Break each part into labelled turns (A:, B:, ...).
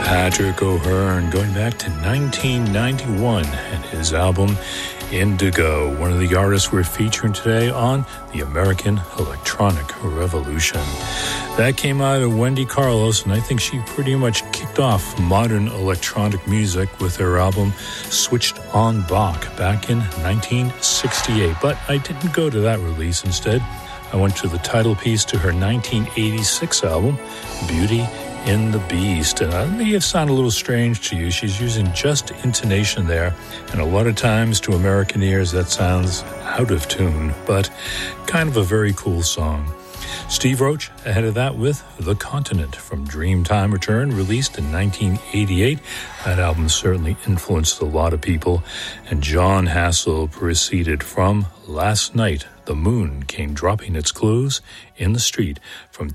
A: Patrick O'Hearn, going back to 1991 and his album Indigo, one of the artists we're featuring today on the American Electronic Revolution. That came out of Wendy Carlos, and I think she pretty much kicked off modern electronic music with her album Switched on Bach back in 1968. But I didn't go to that release. Instead, I went to the title piece to her 1986 album, Beauty in the Beast. And that may have sounded a little strange to you. She's using just intonation there, and a lot of times to American ears that sounds out of tune, but kind of a very cool song. Steve Roach ahead of that with The Continent from Dreamtime Return, released in 1988. That album certainly influenced a lot of people. And John Hassell proceeded from Last Night, the Moon Came Dropping Its Clues in the Street from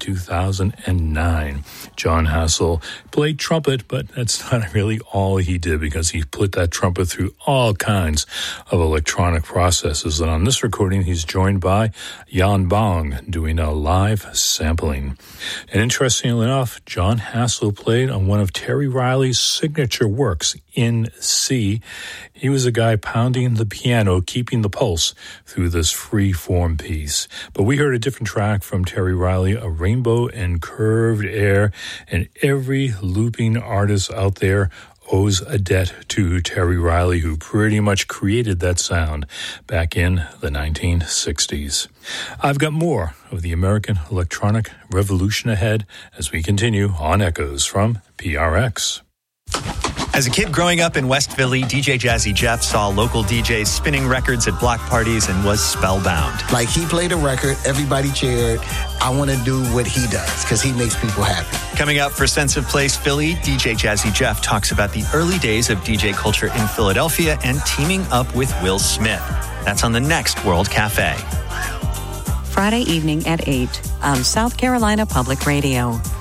A: 2009. John Hassell played trumpet, but that's not really all he did, because he put that trumpet through all kinds of electronic processes. And on this recording, he's joined by Jan Bong doing a live sampling. And interestingly enough, John Hassell played on one of Terry Riley's signature works, In C. He was a guy pounding the piano, keeping the pulse through this free-form piece. But we heard a different track from Terry Riley, A Rainbow and Curved Air, and every looping artist out there owes a debt to Terry Riley, who pretty much created that sound back in the 1960s. I've got more of the American Electronic Revolution ahead as we continue on Echoes from PRX.
B: As a kid growing up in West Philly, DJ Jazzy Jeff saw local DJs spinning records at block parties and was spellbound.
C: Like, he played a record, everybody cheered. I want to do what he does because he makes people happy.
B: Coming up for Sense of Place Philly, DJ Jazzy Jeff talks about the early days of DJ culture in Philadelphia and teaming up with Will Smith. That's on the next World Cafe.
D: Friday evening at 8 on South Carolina Public Radio.